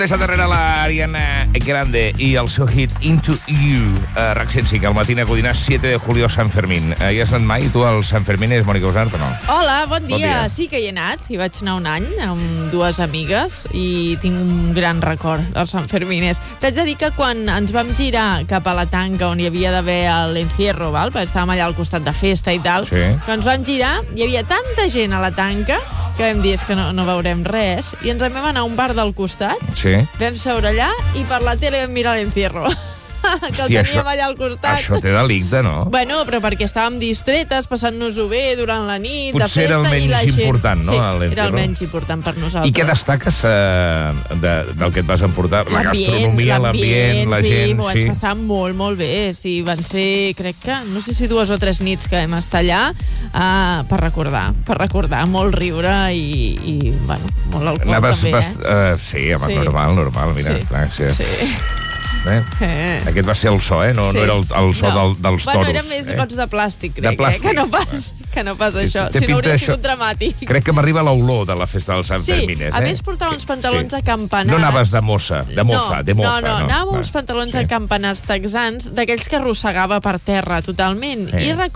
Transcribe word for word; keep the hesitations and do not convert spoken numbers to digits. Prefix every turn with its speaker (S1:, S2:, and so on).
S1: Deixa darrere l'Ariana Grande i el seu hit Into You. Uh, RAC cent cinc, al matí a Codina, siete de julio, Sant Fermín. Uh, hi has anat mai, tu, al Sant Fermín, Mònica Usart, o no?
S2: Hola, bon dia.
S1: Bon dia.
S2: Sí que hi he anat. Hi vaig anar un any amb dues amigues i tinc un gran record del Sant Fermines. T'haig de dir que quan ens vam girar cap a la tanca on hi havia d'haver l'encierro, val? Perquè estàvem allà al costat de festa i tal,
S1: sí.
S2: que ens vam girar, hi havia tanta gent a la tanca que vam dir, és que no, no veurem res, i ens en vam anar a un bar del costat,
S1: sí.
S2: vam seure allà i per la tele vam mirar l'encierro. Que
S1: Hòstia,
S2: el teníem
S1: això,
S2: allà al costat.
S1: Això té delicte, no?
S2: Bueno, però perquè estàvem distretes, passant-nos-ho bé durant la nit,
S1: Potser
S2: de festa,
S1: era el menys
S2: i la gent...
S1: important, no,
S2: Sí,
S1: l'encierro?
S2: era el menys important per nosaltres.
S1: I què destaques uh, de, del que et vas emportar? La gastronomia, l'ambient, la
S2: sí,
S1: gent...
S2: M'ho vaig passar molt, molt bé. Sí, van ser, crec que, no sé si dues o tres nits que vam estar allà uh, per recordar, per recordar, molt riure i, i bueno, molt alcohol
S1: Anaves,
S2: també,
S1: vas,
S2: eh?
S1: uh, sí, home,
S2: Sí.
S1: normal, normal, mira.
S2: Sí,
S1: clar, sí.
S2: sí.
S1: Eh?
S2: Eh.
S1: Aquest va ser el so, eh? No,
S2: Sí.
S1: no era el, el so
S2: No.
S1: del, dels toros.
S2: Bueno, eren més
S1: eh?
S2: gots de plàstic, crec,
S1: De plàstic.
S2: Eh? Que no pas, que no pas això.
S1: Té
S2: Si no
S1: pinta
S2: hauria
S1: això.
S2: sigut dramàtic.
S1: Crec que m'arriba l'olor de la festa del Sant
S2: Sí,
S1: Fermines, eh?
S2: a més portava uns pantalons acampanats.
S1: No anaves de mossa, de mofa,
S2: no,
S1: de mofa.
S2: No, no,
S1: no.
S2: anava amb
S1: Va.
S2: uns pantalons
S1: Sí.
S2: acampanats texans, d'aquells que arrossegava per terra totalment.
S1: Sí.
S2: I